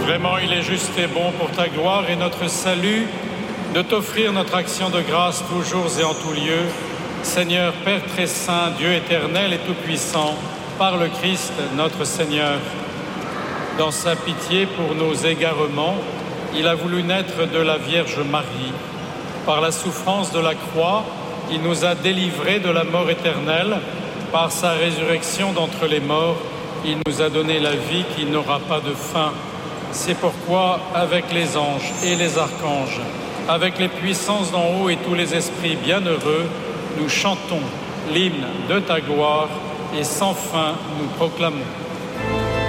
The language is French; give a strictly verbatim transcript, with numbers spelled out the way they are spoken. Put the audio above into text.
Vraiment, il est juste et bon pour ta gloire et notre salut de t'offrir notre action de grâce toujours et en tout lieu. Seigneur, Père très saint, Dieu éternel et tout-puissant, par le Christ notre Seigneur. Dans sa pitié pour nos égarements, il a voulu naître de la Vierge Marie. Par la souffrance de la croix, il nous a délivrés de la mort éternelle. Par sa résurrection d'entre les morts, il nous a donné la vie qui n'aura pas de fin. C'est pourquoi, avec les anges et les archanges, avec les puissances d'en haut et tous les esprits bienheureux, nous chantons l'hymne de ta gloire et sans fin nous proclamons.